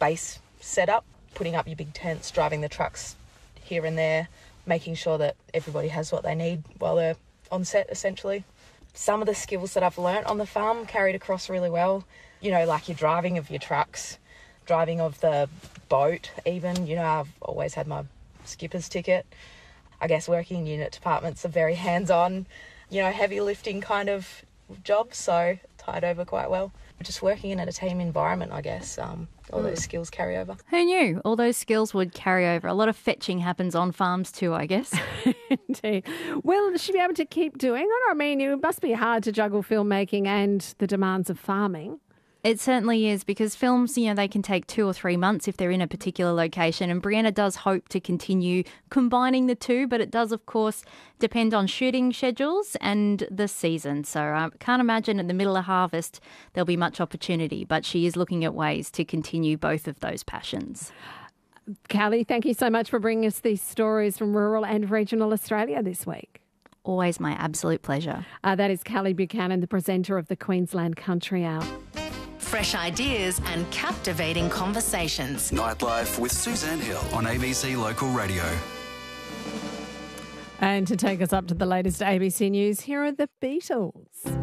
base setup, putting up your big tents, driving the trucks here and there, making sure that everybody has what they need while they're on set, essentially. Some of the skills that I've learnt on the farm carried across really well, like your driving of your trucks, driving of the boat even. I've always had my skipper's ticket. I guess working in unit departments are very hands-on, heavy lifting kind of jobs, so tied over quite well. Just working in a team environment, I guess, all those skills carry over. Who knew? All those skills would carry over. A lot of fetching happens on farms too, I guess. Indeed. Will she be able to keep doing it? I mean, it must be hard to juggle filmmaking and the demands of farming. It certainly is, because films, they can take 2 or 3 months if they're in a particular location. And Brianna does hope to continue combining the two, but it does, of course, depend on shooting schedules and the season. So I can't imagine in the middle of harvest there'll be much opportunity, but she is looking at ways to continue both of those passions. Callie, thank you so much for bringing us these stories from rural and regional Australia this week. Always my absolute pleasure. That is Callie Buchanan, the presenter of the Queensland Country Hour. Fresh ideas and captivating conversations. Nightlife with Suzanne Hill on ABC Local Radio. And to take us up to the latest ABC News, here are the Beatles.